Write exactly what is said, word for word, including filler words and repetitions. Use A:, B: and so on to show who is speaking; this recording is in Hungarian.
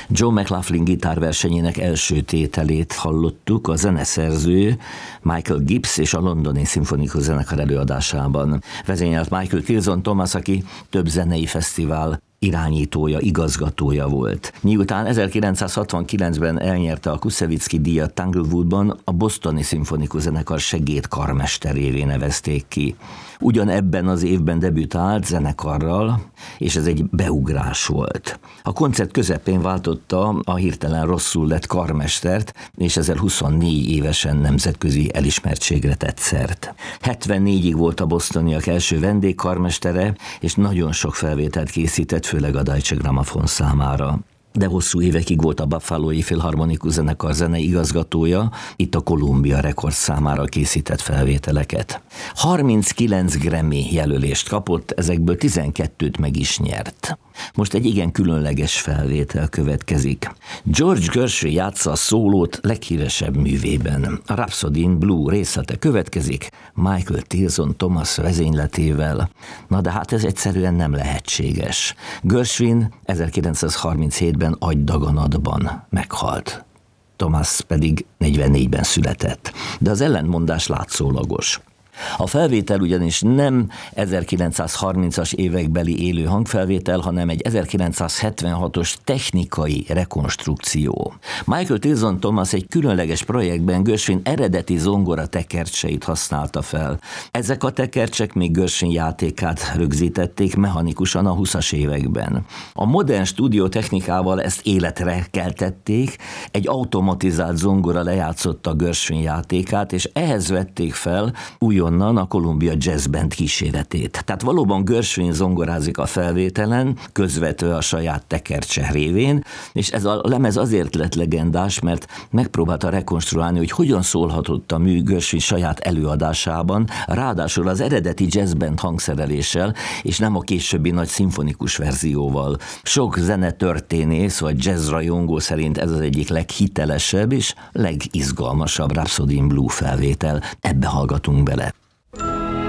A: John McLaughlin gitárversenyének első tételét hallottuk a zeneszerző Michael Gibbs és a Londoni Szimfonikus Zenekar előadásában. Vezényelt Michael Tilson Thomas, aki több zenei fesztivál irányítója, igazgatója volt. Miután ezerkilencszázhatvankilencben elnyerte a Kuszevicki díjat Tanglewoodban, a Bostoni Szimfonikus Zenekar segédkarmesterévé nevezték ki. Ugyanebben az évben debütált zenekarral, és ez egy beugrás volt. A koncert közepén váltotta a hirtelen rosszul lett karmestert, és ezzel huszonnégy évesen nemzetközi elismertségre tett szert. hetvennégyig volt a bostoniak első vendégkarmestere, és nagyon sok felvételt készített, főleg a Deutsche Grammophon számára. De hosszú évekig volt a Buffalo-i Filharmonikus Zenekar zenei igazgatója, itt a Columbia Records számára készített felvételeket. harminckilenc Grammy jelölést kapott, ezekből tizenkettőt meg is nyert. Most egy igen különleges felvétel következik. George Gershwin játsza a szólót leghíresebb művében. A Rhapsody in Blue részlete következik Michael Tilson Thomas vezényletével. Na de hát ez egyszerűen nem lehetséges. Gershwin ezerkilencszázharminchétben agydaganatban meghalt. Thomas pedig negyvennégyben született. De az ellentmondás látszólagos. A felvétel ugyanis nem ezerkilencszázharmincas évekbeli élő hangfelvétel, hanem egy ezerkilencszázhetvenhatos technikai rekonstrukció. Michael Tilson Thomas egy különleges projektben Gershwin eredeti zongora tekercseit használta fel. Ezek a tekercsek még Gershwin játékát rögzítették mechanikusan a huszas években. A modern stúdiótechnikával ezt életre keltették, egy automatizált zongora lejátszotta Gershwin játékát, és ehhez vették fel újonnan a Columbia Jazz Band kíséretét. Tehát valóban Gershwin zongorázik a felvételen, közvetve a saját tekercse révén, és ez a lemez azért lett legendás, mert megpróbálta rekonstruálni, hogy hogyan szólhatott a mű Gershwin saját előadásában, ráadásul az eredeti jazz band hangszereléssel, és nem a későbbi nagy szimfonikus verzióval. Sok zenetörténész vagy jazzrajongó szerint ez az egyik leghitelesebb és legizgalmasabb Rhapsody in Blue felvétel. Ebbe hallgatunk bele.